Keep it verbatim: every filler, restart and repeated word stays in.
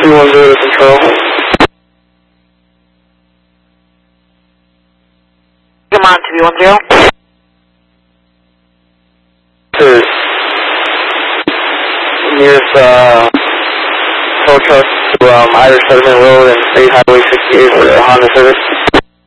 two one zero to control. Come on, two one zero. To nearest uh, tow truck to um, Irish Settlement Road and State Highway sixty-eight for Honda service.